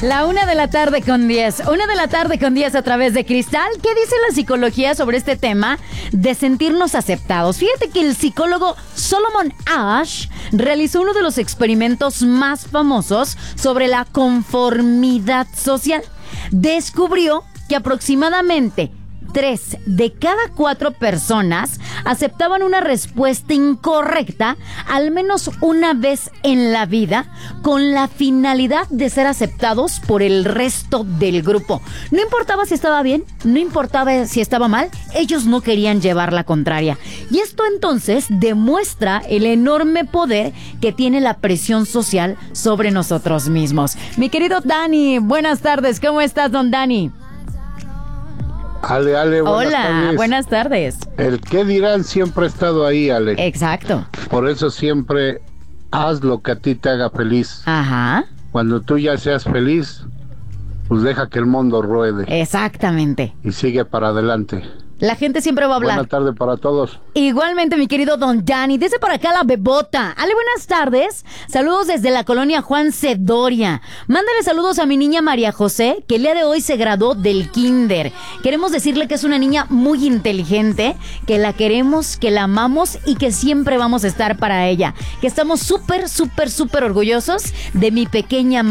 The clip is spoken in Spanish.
La 1:10 a.m. 1:10 a través de Cristal. ¿Qué dice la psicología sobre este tema de sentirnos aceptados? Fíjate que el psicólogo Solomon Asch realizó uno de los experimentos más famosos sobre la conformidad social. Descubrió que aproximadamente 3 de cada 4 personas aceptaban una respuesta incorrecta al menos una vez en la vida con la finalidad de ser aceptados por el resto del grupo. No importaba si estaba bien, no importaba si estaba mal, ellos no querían llevar la contraria. Y esto entonces demuestra el enorme poder que tiene la presión social sobre nosotros mismos. Mi querido Dani, buenas tardes, ¿cómo estás, don Dani? Ale, buenas tardes. Hola, buenas tardes. El qué dirán siempre ha estado ahí, Ale. Exacto. Por eso siempre haz lo que a ti te haga feliz. Ajá. Cuando tú ya seas feliz, pues deja que el mundo ruede. Exactamente. Y sigue para adelante. La gente siempre va a hablar. Buenas tardes para todos. Igualmente, mi querido don Dani. Desde por acá la bebota. Ale, buenas tardes. Saludos desde la colonia Juan Cedoria. Mándale saludos a mi niña María José, que el día de hoy se graduó del kinder. Queremos decirle que es una niña muy inteligente, que la queremos, que la amamos y que siempre vamos a estar para ella. Que estamos súper orgullosos de mi pequeña